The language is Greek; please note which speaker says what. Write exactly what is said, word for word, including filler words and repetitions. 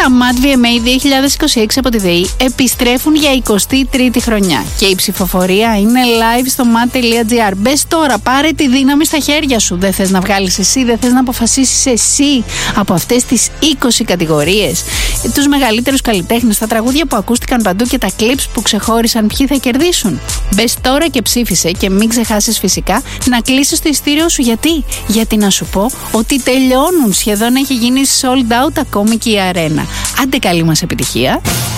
Speaker 1: Τα Mad βι εμ έι δύο χιλιάδες είκοσι έξι από τη ΔΕΗ επιστρέφουν για εικοστή τρίτη χρονιά και η ψηφοφορία είναι live στο mat τελεία gr. Μπες τώρα, πάρε τη δύναμη στα χέρια σου. Δεν θες να βγάλεις εσύ, δεν θες να αποφασίσεις εσύ από αυτές τις είκοσι κατηγορίες, τους μεγαλύτερους καλλιτέχνες, τα τραγούδια που ακούστηκαν παντού και τα clips που ξεχώρισαν ποιοι θα κερδίσουν. Μπες τώρα και ψήφισε και μην ξεχάσεις φυσικά να κλείσεις το ειστήριό σου. Γιατί? Γιατί να σου πω ότι τελειώνουν, σχεδόν έχει γίνει sold out ακόμη και η αρένα. Άντε καλή μας επιτυχία.